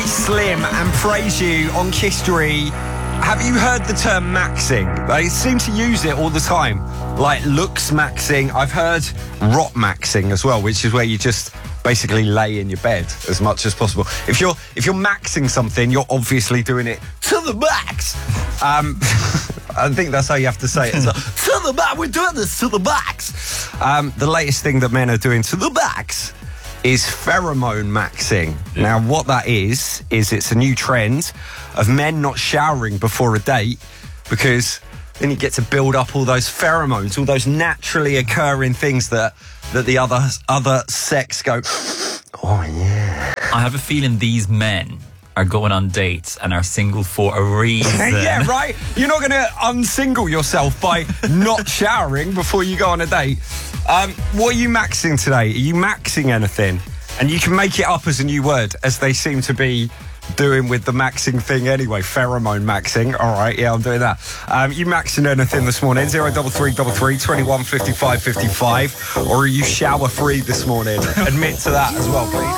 Slim and Praise You on Kistery. Have you heard the term maxing? They seem to use it all the time, like looks maxing. I've heard rot maxing as well, which is where you just basically lay in your bed as much as possible. If you're maxing something, you're obviously doing it to the max. I think that's how you have to say it. So, to the max, we're doing this to the max. The latest thing that men are doing to the max is pheromone maxing. Now, what that is it's a new trend of men not showering before a date, because then you get to build up all those pheromones, all those naturally occurring things that the other sex go, oh yeah. I have a feeling these men are going on dates and are single for a reason. Yeah, right? You're not going to unsingle yourself by not showering before you go on a date. What are you maxing today? Are you maxing anything? And you can make it up as a new word, as they seem to be doing with the maxing thing anyway. Pheromone maxing. All right, yeah, I'm doing that. You maxing anything this morning? 0333 21 55 55. Or are you shower free this morning? Admit to that as well, please.